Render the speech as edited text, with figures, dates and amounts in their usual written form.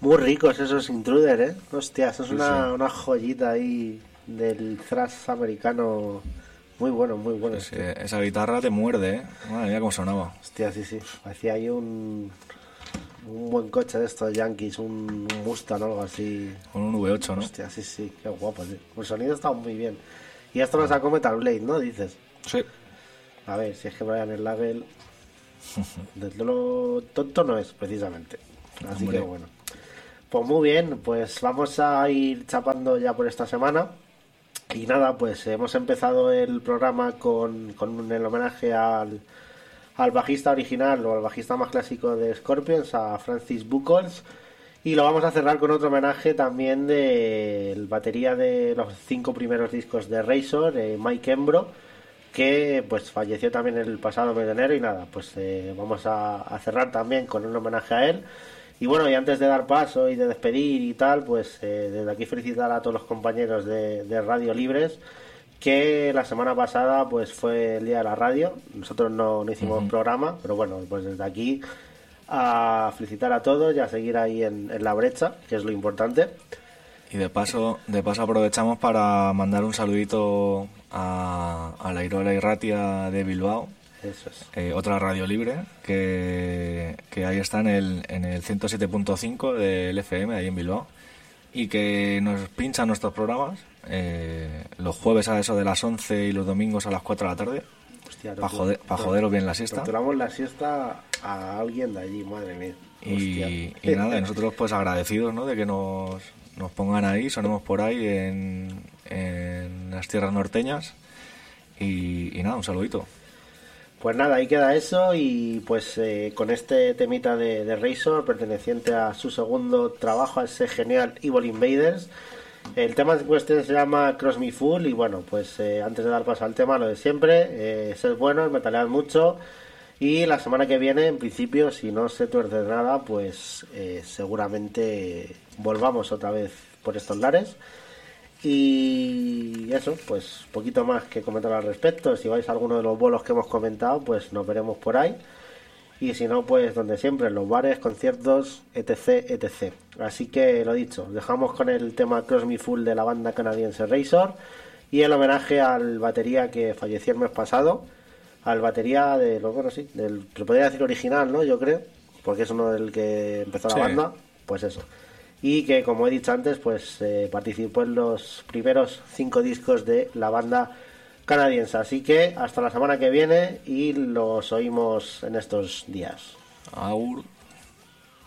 Muy ricos esos Intruder, ¿eh? Hostia, eso es Sí, una joyita ahí del thrash americano. Muy bueno sí, sí. este. Esa guitarra te muerde, ¿eh? Madre mía, cómo sonaba. Hostia, sí, sí. Parecía ahí un buen coche de estos Yankees, un Mustang o algo así. Con un V8, ¿no? Hostia, sí, sí, qué guapo, tío. El sonido está muy bien. Y esto lo sacó Metal Blade, ¿no? Dices. Sí. A ver, si es que Brian Slagel de lo tonto no es, precisamente. Así Hombre. que bueno. Pues muy bien, pues vamos a ir chapando ya por esta semana. Y nada, pues hemos empezado el programa con el homenaje al bajista original o al bajista más clásico de Scorpions, a Francis Buchholz. Y lo vamos a cerrar con otro homenaje también del batería de los 5 primeros discos de Razor, Mike Embro, que pues falleció también el pasado mes de enero. Y nada, pues vamos a cerrar también con un homenaje a él. Y bueno, y antes de dar paso y de despedir y tal, pues desde aquí felicitar a todos los compañeros de Radio Libres, que la semana pasada pues fue el día de la radio. Nosotros no hicimos programa, pero bueno, pues desde aquí a felicitar a todos y a seguir ahí en la brecha, que es lo importante. Y de paso aprovechamos para mandar un saludito a la Irola y Ratia de Bilbao, Eso es. otra radio libre, que ahí está en el 107.5 del FM, ahí en Bilbao, y que nos pinchan nuestros programas los jueves a eso de las 11 y los domingos a las 4 de la tarde, Hostia, para joderos bien la siesta. torturamos la siesta a alguien de allí, madre mía. Hostia. Y nada, y nosotros pues agradecidos, ¿no?, de que nos pongan ahí, sonemos por ahí en las tierras norteñas. Y nada, un saludito. Pues nada, ahí queda eso. Y pues con este temita de Razor, perteneciente a su segundo trabajo, a ese genial Evil Invaders. El tema en cuestión se llama Cross Me Full. Y bueno, pues antes de dar paso al tema, lo de siempre, sed buenos, metalead mucho. Y la semana que viene, en principio, si no se tuerce nada, pues seguramente volvamos otra vez por estos lares. Y eso, pues poquito más que comentar al respecto. Si vais a alguno de los bolos que hemos comentado, pues nos veremos por ahí. Y si no, pues donde siempre, en los bares, conciertos, etc, etc. Así que lo dicho, dejamos con el tema Cross Me Full de la banda canadiense Razor y el homenaje al batería que falleció el mes pasado, al batería de lo bueno, sí, del, se podría decir original, ¿no? Yo creo, porque es uno del que empezó la Sí. banda, pues eso. Y que, como he dicho antes, pues participó en los primeros 5 discos de la banda canadiense. Así que hasta la semana que viene y los oímos en estos días. Aur.